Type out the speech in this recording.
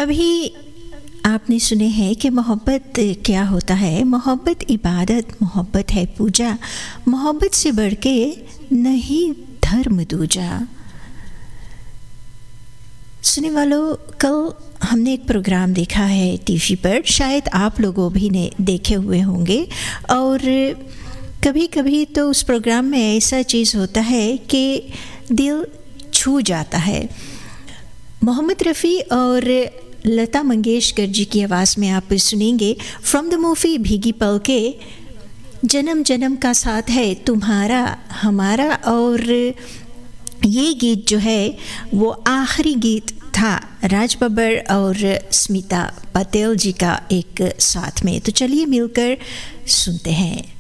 अभी आपने सुने हैं कि मोहब्बत क्या होता है। मोहब्बत इबादत, मोहब्बत है पूजा, मोहब्बत से बढ़ के नहीं धर्म दूजा। सुने वालों, कल हमने एक प्रोग्राम देखा है टीवी पर, शायद आप लोगों भी ने देखे हुए होंगे। और कभी कभी तो उस प्रोग्राम में ऐसा चीज़ होता है कि दिल छू जाता है। मोहम्मद रफ़ी और लता मंगेशकर जी की आवाज़ में आप सुनेंगे फ्रॉम द मूवी भीगी पलके, जन्म जन्म का साथ है तुम्हारा हमारा। और ये गीत जो है वो आखिरी गीत था राज बब्बर और स्मिता पाटेल जी का एक साथ में। तो चलिए मिलकर सुनते हैं।